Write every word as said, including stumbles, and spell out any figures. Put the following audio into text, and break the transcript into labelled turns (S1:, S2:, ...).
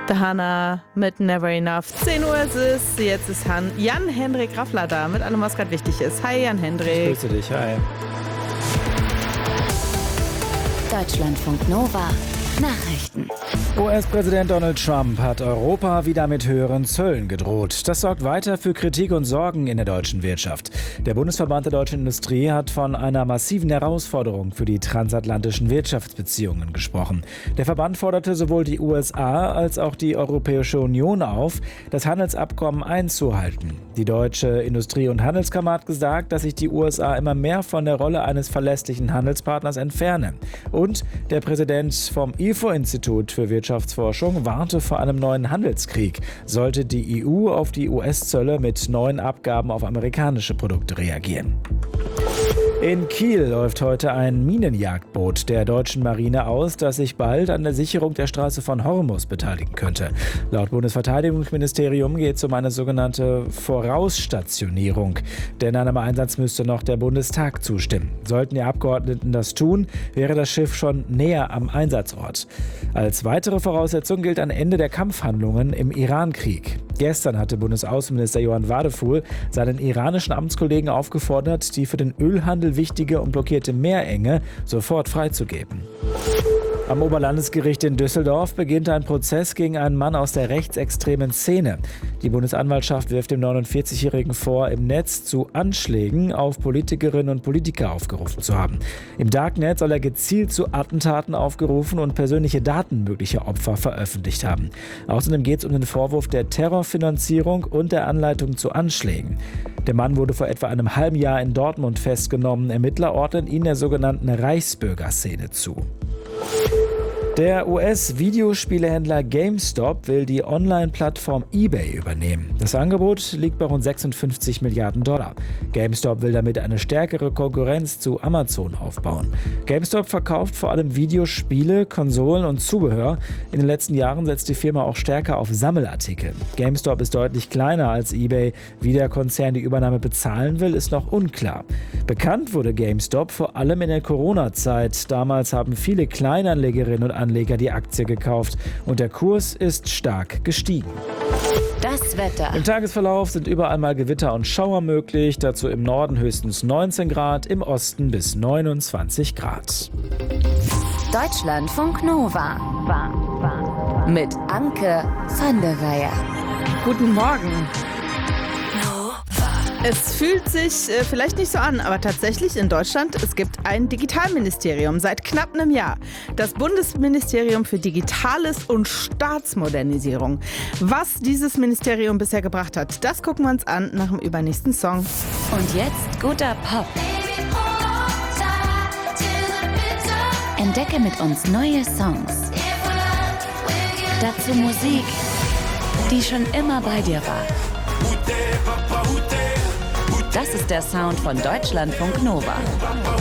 S1: The Hannah mit Never Enough. zehn Uhr ist es, jetzt ist Han- Jan-Hendrik Raffler da mit allem, was gerade wichtig ist. Hi Jan-Hendrik.
S2: Ich grüße dich, hi.
S3: Deutschlandfunk Nova Nachrichten.
S2: U S-Präsident Donald Trump hat Europa wieder mit höheren Zöllen gedroht. Das sorgt weiter für Kritik und Sorgen in der deutschen Wirtschaft. Der Bundesverband der deutschen Industrie hat von einer massiven Herausforderung für die transatlantischen Wirtschaftsbeziehungen gesprochen. Der Verband forderte sowohl die U S A als auch die Europäische Union auf, das Handelsabkommen einzuhalten. Die deutsche Industrie- und Handelskammer hat gesagt, dass sich die U S A immer mehr von der Rolle eines verlässlichen Handelspartners entfernen. Und der Präsident vom I F O-Institut für Wirtschaftsforschung warnte vor einem neuen Handelskrieg, sollte die E U auf die U S-Zölle mit neuen Abgaben auf amerikanische Produkte reagieren. In Kiel läuft heute ein Minenjagdboot der deutschen Marine aus, das sich bald an der Sicherung der Straße von Hormuz beteiligen könnte. Laut Bundesverteidigungsministerium geht es um eine sogenannte Vorausstationierung, denn einem Einsatz müsste noch der Bundestag zustimmen. Sollten die Abgeordneten das tun, wäre das Schiff schon näher am Einsatzort. Als weitere Voraussetzung gilt ein Ende der Kampfhandlungen im Irankrieg. Gestern hatte Bundesaußenminister Johann Wadefuhl seinen iranischen Amtskollegen aufgefordert, die für den Ölhandel wichtige und blockierte Meerenge sofort freizugeben. Am Oberlandesgericht in Düsseldorf beginnt ein Prozess gegen einen Mann aus der rechtsextremen Szene. Die Bundesanwaltschaft wirft dem neunundvierzigjährigen vor, im Netz zu Anschlägen auf Politikerinnen und Politiker aufgerufen zu haben. Im Darknet soll er gezielt zu Attentaten aufgerufen und persönliche Daten möglicher Opfer veröffentlicht haben. Außerdem geht es um den Vorwurf der Terrorfinanzierung und der Anleitung zu Anschlägen. Der Mann wurde vor etwa einem halben Jahr in Dortmund festgenommen. Ermittler ordnen ihn der sogenannten Reichsbürgerszene zu. Der U S-Videospielehändler GameStop will die Online-Plattform eBay übernehmen. Das Angebot liegt bei rund sechsundfünfzig Milliarden Dollar. GameStop will damit eine stärkere Konkurrenz zu Amazon aufbauen. GameStop verkauft vor allem Videospiele, Konsolen und Zubehör. In den letzten Jahren setzt die Firma auch stärker auf Sammelartikel. GameStop ist deutlich kleiner als eBay. Wie der Konzern die Übernahme bezahlen will, ist noch unklar. Bekannt wurde GameStop vor allem in der Corona-Zeit. Damals haben viele Kleinanlegerinnen und Anleger Anleger die Aktie gekauft und der Kurs ist stark gestiegen.
S3: Das Wetter.
S2: Im Tagesverlauf sind überall mal Gewitter und Schauer möglich, dazu im Norden höchstens neunzehn Grad, im Osten bis neunundzwanzig Grad.
S3: Deutschlandfunk Nova mit Anke van der Weyer.
S1: Guten Morgen. Es fühlt sich äh, vielleicht nicht so an, aber tatsächlich in Deutschland, es gibt ein Digitalministerium seit knapp einem Jahr. Das Bundesministerium für Digitales und Staatsmodernisierung. Was dieses Ministerium bisher gebracht hat, das gucken wir uns an nach dem übernächsten Song.
S3: Und jetzt guter Pop. Entdecke mit uns neue Songs. Dazu Musik, die schon immer bei dir war. Das ist der Sound von Deutschlandfunk Nova.